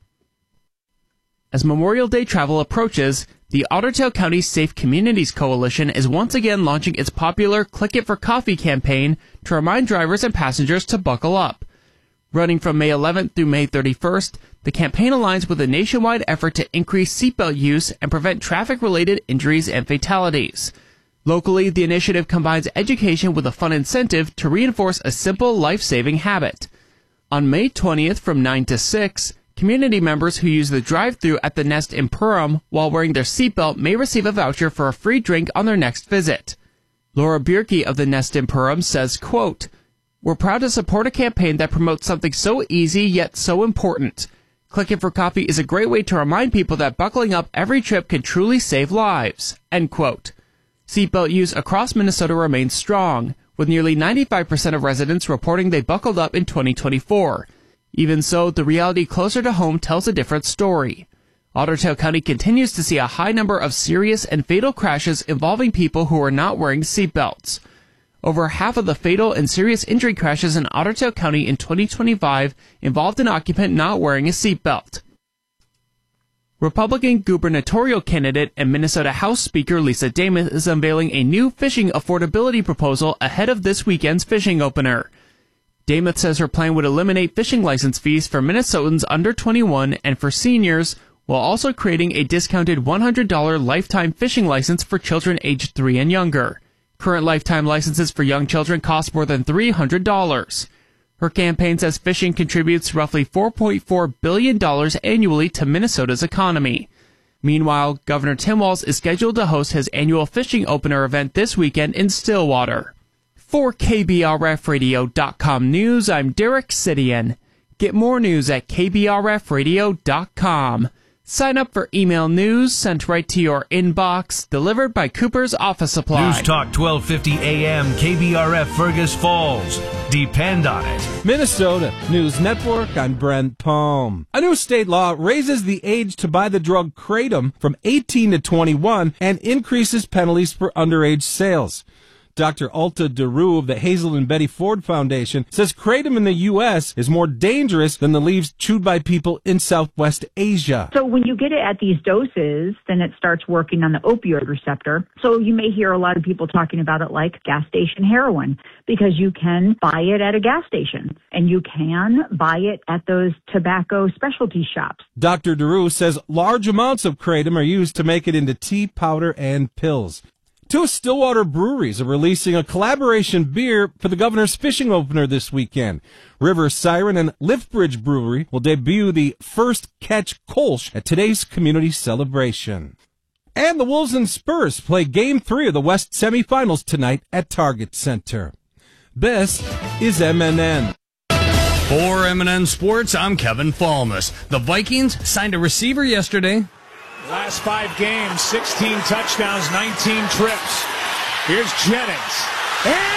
As Memorial Day travel approaches, the Otter Tail County Safe Communities Coalition is once again launching its popular Click It for Coffee campaign to remind drivers and passengers to buckle up. Running from May eleventh through May thirty-first, the campaign aligns with a nationwide effort to increase seatbelt use and prevent traffic-related injuries and fatalities. Locally, the initiative combines education with a fun incentive to reinforce a simple life-saving habit. On May twentieth from nine to six, community members who use the drive-thru at the Nest in Perham while wearing their seatbelt may receive a voucher for a free drink on their next visit. Laura Bierke of the Nest in Perham says, quote, "We're proud to support a campaign that promotes something so easy yet so important. Click It for Coffee is a great way to remind people that buckling up every trip can truly save lives." End quote. Seatbelt use across Minnesota remains strong, with nearly ninety-five percent of residents reporting they buckled up in twenty twenty-four. Even so, the reality closer to home tells a different story. Otter Tail County continues to see a high number of serious and fatal crashes involving people who are not wearing seatbelts. Over half of the fatal and serious injury crashes in Otter Tail County in twenty twenty-five involved an occupant not wearing a seatbelt. Republican gubernatorial candidate and Minnesota House Speaker Lisa Demuth is unveiling a new fishing affordability proposal ahead of this weekend's fishing opener. Demuth says her plan would eliminate fishing license fees for Minnesotans under twenty-one and for seniors, while also creating a discounted one hundred dollars lifetime fishing license for children aged three and younger. Current lifetime licenses for young children cost more than three hundred dollars. Her campaign says fishing contributes roughly four point four billion dollars annually to Minnesota's economy. Meanwhile, Governor Tim Walz is scheduled to host his annual fishing opener event this weekend in Stillwater. For K B R F radio dot com news, I'm Derek Sidian. Get more news at K B R F radio dot com. Sign up for email news sent right to your inbox, delivered by Cooper's Office Supply. News Talk twelve fifty A M K B R F Fergus Falls. Depend on it. Minnesota News Network, I'm Brent Palm. A new state law raises the age to buy the drug Kratom from eighteen to twenty-one and increases penalties for underage sales. Doctor Alta DeRue of the Hazel and Betty Ford Foundation says kratom in the U S is more dangerous than the leaves chewed by people in Southwest Asia. So when you get it at these doses, then it starts working on the opioid receptor. So you may hear a lot of people talking about it like gas station heroin, because you can buy it at a gas station and you can buy it at those tobacco specialty shops. Doctor DeRue says large amounts of kratom are used to make it into tea, powder, and pills. Two Stillwater breweries are releasing a collaboration beer for the Governor's fishing opener this weekend. River Siren and Liftbridge Brewery will debut the first catch Kolsch at today's community celebration. And the Wolves and Spurs play Game three of the West semifinals tonight at Target Center. This is M N N. For M N N Sports, I'm Kevin Falmus. The Vikings signed a receiver yesterday. Last five games, sixteen touchdowns, nineteen trips. Here's Jennings. And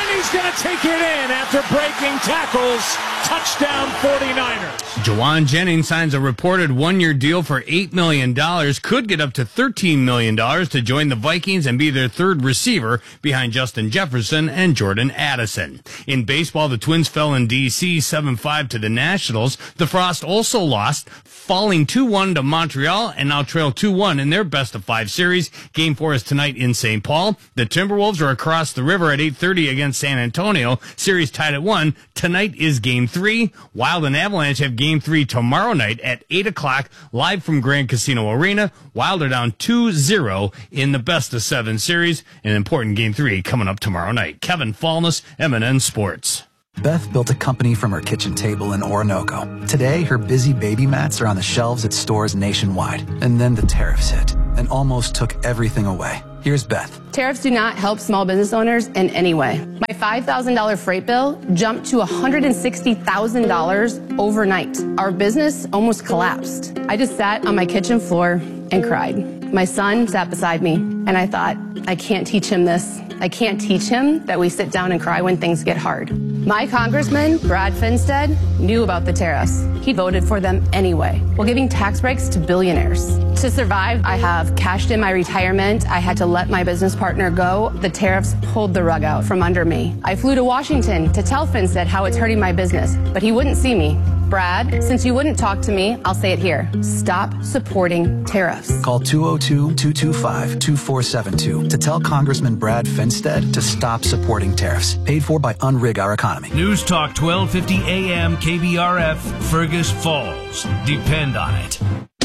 and he's going to take it in after breaking tackles. Touchdown forty-niners. Jawan Jennings signs a reported one-year deal for eight million dollars, could get up to thirteen million dollars to join the Vikings and be their third receiver behind Justin Jefferson and Jordan Addison. In baseball, the Twins fell in D C seven five to the Nationals. The Frost also lost, falling two one to Montreal, and now trail two one in their best-of-five series. Game four is tonight in Saint Paul. The Timberwolves are across the river at eight thirty against San Antonio. Series tied at one. Tonight is Game three. Wild and Avalanche have Game three tomorrow night at eight o'clock, live from Grand Casino Arena. Wild are down two zero in the best-of-seven series. An important Game three coming up tomorrow night. Kevin Fallness, M N N Sports. Beth built a company from her kitchen table in Orinoco. Today, her busy baby mats are on the shelves at stores nationwide. And then the tariffs hit and almost took everything away. Here's Beth. Tariffs do not help small business owners in any way. My five thousand dollars freight bill jumped to one hundred sixty thousand dollars overnight. Our business almost collapsed. I just sat on my kitchen floor and cried. My son sat beside me, and I thought, I can't teach him this. I can't teach him that we sit down and cry when things get hard. My congressman, Brad Finstead, knew about the tariffs. He voted for them anyway, while giving tax breaks to billionaires. To survive, I have cashed in my retirement. I had to let my business partner go. The tariffs pulled the rug out from under me. I flew to Washington to tell Finstead how it's hurting my business, but he wouldn't see me. Brad, since you wouldn't talk to me, I'll say it here. Stop supporting tariffs. Call two oh two, two two five, two four seven two to tell Congressman Brad Finstead to stop supporting tariffs. Paid for by Unrig Our Economy. News Talk twelve fifty A M K B R F, Fergus Falls. Depend on it.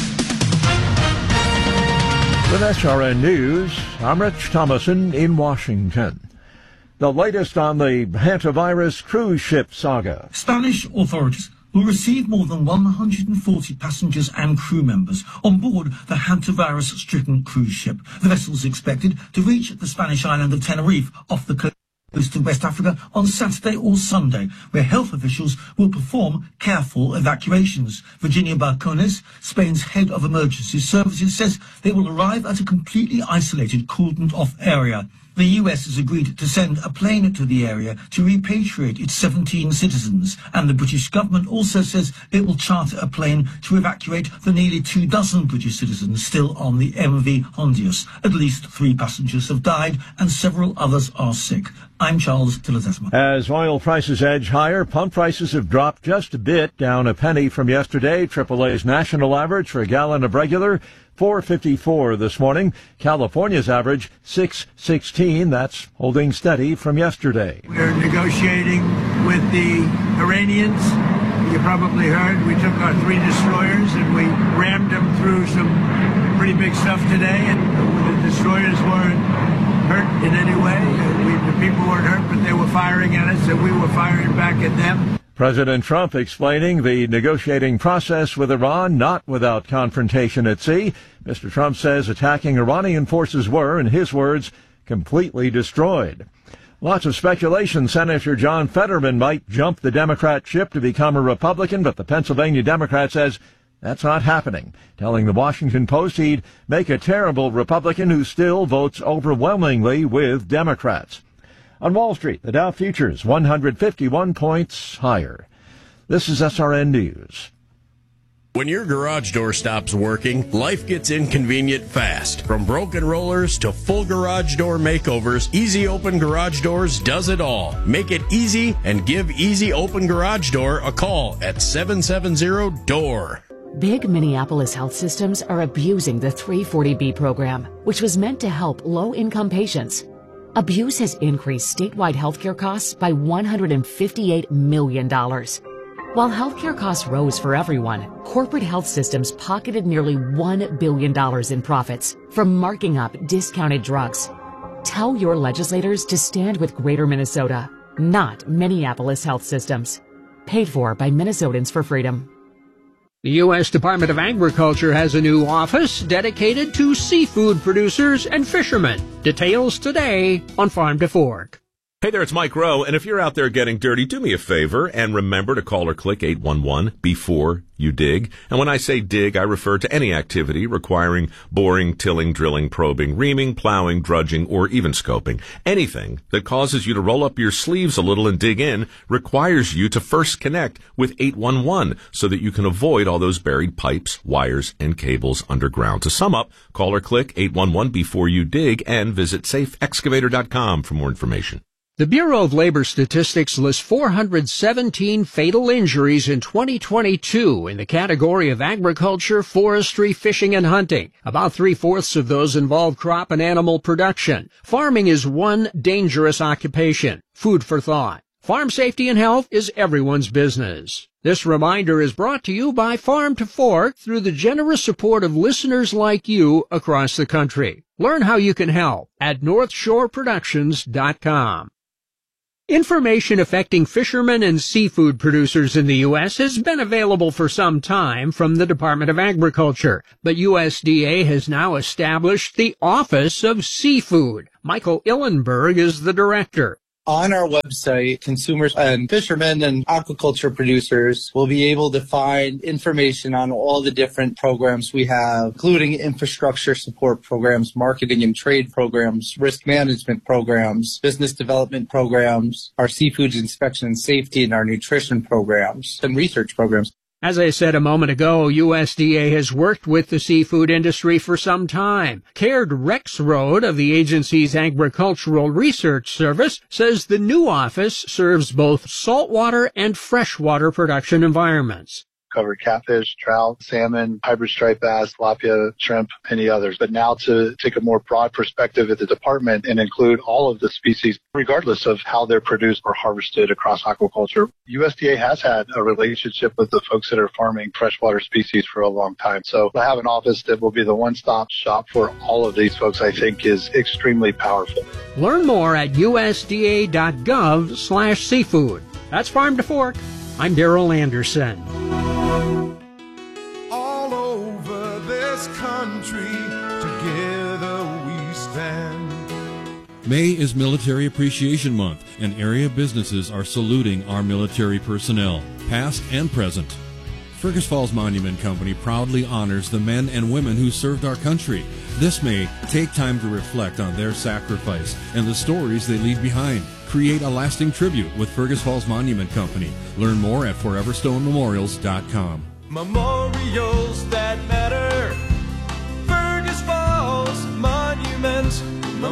With S R N News, I'm Rich Thomason in Washington. The latest on the hantavirus cruise ship saga. Spanish authorities will receive more than one hundred forty passengers and crew members on board the hantavirus-stricken cruise ship. The vessel is expected to reach the Spanish island of Tenerife off the coast of West Africa on Saturday or Sunday, where health officials will perform careful evacuations. Virginia Balcones, Spain's head of emergency services, says they will arrive at a completely isolated, cordoned-off area. The U S has agreed to send a plane to the area to repatriate its seventeen citizens, and the British government also says it will charter a plane to evacuate the nearly two dozen British citizens still on the M V Hondius. At least three passengers have died and several others are sick. I'm Charles Tillerson. As oil prices edge higher, pump prices have dropped just a bit, down a penny from yesterday. triple A's national average for a gallon of regular, four fifty-four this morning. California's average, six sixteen. That's holding steady from yesterday. We're negotiating with the Iranians. You probably heard we took our three destroyers and we rammed them through some pretty big stuff today, and the destroyers weren't hurt in any way. We, the people weren't hurt, but they were firing at us and we were firing back at them. President Trump explaining the negotiating process with Iran, not without confrontation at sea. Mister Trump says attacking Iranian forces were, in his words, completely destroyed. Lots of speculation Senator John Fetterman might jump the Democrat ship to become a Republican, but the Pennsylvania Democrat says that's not happening, telling the Washington Post he'd make a terrible Republican who still votes overwhelmingly with Democrats. On Wall Street, the Dow futures one hundred fifty-one points higher. This is S R N News. When your garage door stops working, life gets inconvenient fast. From broken rollers to full garage door makeovers, Easy Open Garage Doors does it all. Make it easy and give Easy Open Garage Door a call at seven seven zero D O O R. Big Minneapolis health systems are abusing the three forty B program, which was meant to help low-income patients. Abuse has increased statewide healthcare costs by one hundred fifty-eight million dollars. While healthcare costs rose for everyone, corporate health systems pocketed nearly one billion dollars in profits from marking up discounted drugs. Tell your legislators to stand with Greater Minnesota, not Minneapolis health systems. Paid for by Minnesotans for Freedom. The U S Department of Agriculture has a new office dedicated to seafood producers and fishermen. Details today on Farm to Fork. Hey there, it's Mike Rowe, and if you're out there getting dirty, do me a favor and remember to call or click eight one one before you dig. And when I say dig, I refer to any activity requiring boring, tilling, drilling, probing, reaming, plowing, drudging, or even scoping. Anything that causes you to roll up your sleeves a little and dig in requires you to first connect with eight one one so that you can avoid all those buried pipes, wires, and cables underground. To sum up, call or click eight one one before you dig and visit safe excavator dot com for more information. The Bureau of Labor Statistics lists four hundred seventeen fatal injuries in twenty twenty-two in the category of agriculture, forestry, fishing, and hunting. About three-fourths of those involve crop and animal production. Farming is one dangerous occupation. Food for thought. Farm safety and health is everyone's business. This reminder is brought to you by Farm to Fork through the generous support of listeners like you across the country. Learn how you can help at north shore productions dot com. Information affecting fishermen and seafood producers in the U S has been available for some time from the Department of Agriculture, but U S D A has now established the Office of Seafood. Michael Illenberg is the director. On our website, consumers and fishermen and aquaculture producers will be able to find information on all the different programs we have, including infrastructure support programs, marketing and trade programs, risk management programs, business development programs, our seafood inspection and safety, and our nutrition programs and research programs. As I said a moment ago, U S D A has worked with the seafood industry for some time. Caird Rexroad of the agency's Agricultural Research Service says the new office serves both saltwater and freshwater production environments. Covered catfish, trout, salmon, hybrid striped bass, tilapia, shrimp, any others. But now to take a more broad perspective at the department and include all of the species, regardless of how they're produced or harvested across aquaculture. U S D A has had a relationship with the folks that are farming freshwater species for a long time. So to have an office that will be the one-stop shop for all of these folks, I think, is extremely powerful. Learn more at U S D A dot gov slash seafood. That's Farm to Fork. I'm Daryl Anderson. All over this country, together we stand. May is Military Appreciation Month, and area businesses are saluting our military personnel, past and present. Fergus Falls Monument Company proudly honors the men and women who served our country. This May, take time to reflect on their sacrifice and the stories they leave behind. Create a lasting tribute with Fergus Falls Monument Company. Learn more at forever stone memorials dot com. Memorials that matter. Fergus Falls Monument.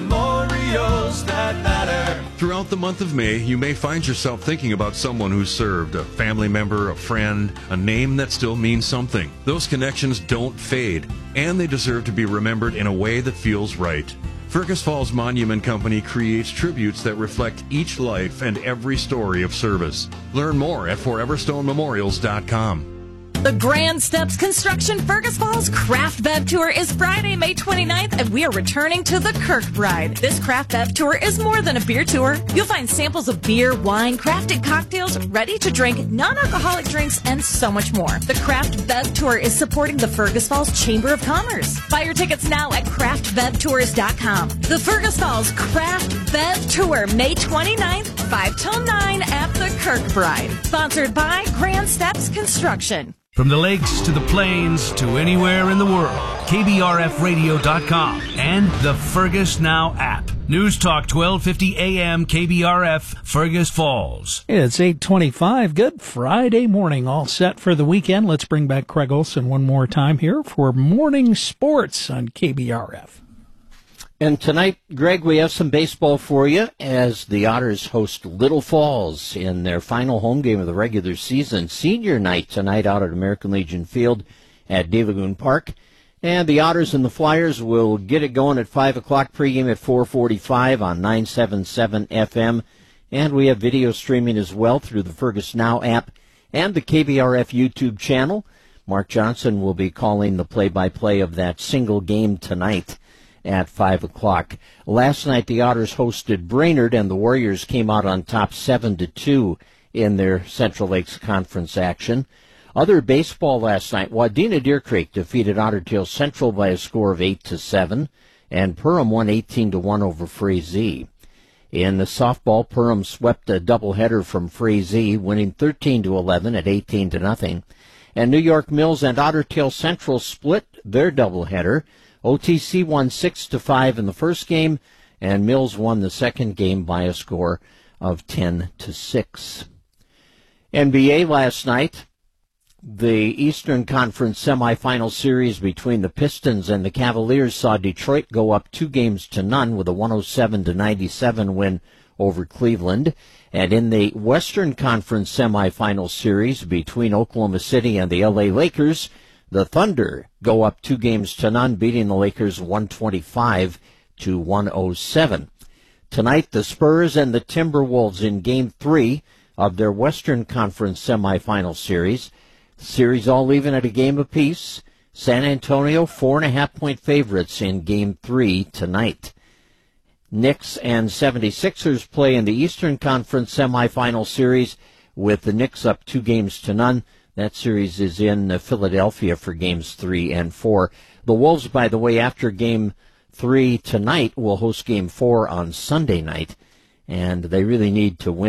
Memorials that matter. Throughout the month of May, you may find yourself thinking about someone who served, a family member, a friend, a name that still means something. Those connections don't fade, and they deserve to be remembered in a way that feels right. Fergus Falls Monument Company creates tributes that reflect each life and every story of service. Learn more at forever stone memorials dot com. The Grand Steps Construction Fergus Falls Craft Bev Tour is Friday, May twenty-ninth, and we are returning to the Kirkbride. This Craft Bev Tour is more than a beer tour. You'll find samples of beer, wine, crafted cocktails, ready-to-drink, non-alcoholic drinks, and so much more. The Craft Bev Tour is supporting the Fergus Falls Chamber of Commerce. Buy your tickets now at craft bev tours dot com. The Fergus Falls Craft Bev Tour, May twenty-ninth, five till nine at the Kirkbride. Sponsored by Grand Steps Construction. From the lakes to the plains to anywhere in the world, K B R F radio dot com and the Fergus Now app. News Talk twelve fifty A M K B R F, Fergus Falls. It's eight twenty-five. Good Friday morning. All set for the weekend. Let's bring back Craig Olson one more time here for morning sports on K B R F. And tonight, Greg, we have some baseball for you as the Otters host Little Falls in their final home game of the regular season. Senior night tonight out at American Legion Field at De Lagoon Park. And the Otters and the Flyers will get it going at five o'clock, pregame at four forty-five on nine seventy-seven F M. And we have video streaming as well through the Fergus Now app and the K B R F YouTube channel. Mark Johnson will be calling the play-by-play of that single game tonight at five o'clock. Last night, the Otters hosted Brainerd, and the Warriors came out on top seven to two in their Central Lakes Conference action. Other baseball last night, Wadena Deer Creek defeated Otter Tail Central by a score of eight to seven, and Perham won eighteen to one over Frazee. In the softball, Perham swept a doubleheader from Frazee, winning thirteen to eleven at eighteen to nothing. And New York Mills and Otter Tail Central split their doubleheader. O T C won six to five in the first game, and Mills won the second game by a score of ten to six. N B A last night, the Eastern Conference semifinal series between the Pistons and the Cavaliers saw Detroit go up two games to none with a one oh seven to ninety-seven win over Cleveland. And in the Western Conference semifinal series between Oklahoma City and the L A Lakers, the Thunder go up two games to none, beating the Lakers one twenty-five to one oh seven. Tonight, the Spurs and the Timberwolves in Game three of their Western Conference semifinal series. Series all even at a game apiece. San Antonio, four and a half point favorites in Game three tonight. Knicks and seventy-sixers play in the Eastern Conference semifinal series with the Knicks up two games to none. That series is in Philadelphia for Games three and four. The Wolves, by the way, after Game three tonight, will host Game four on Sunday night, and they really need to win.